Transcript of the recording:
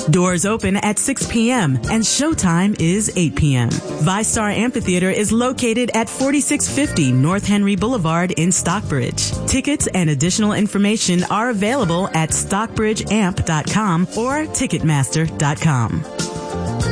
Doors open at 6 p.m. and showtime is 8 p.m. ViStar Amphitheater is located at 4650 North Henry Boulevard in Stockbridge. Tickets and additional information are available at stockbridgeamp.com or ticketmaster.com.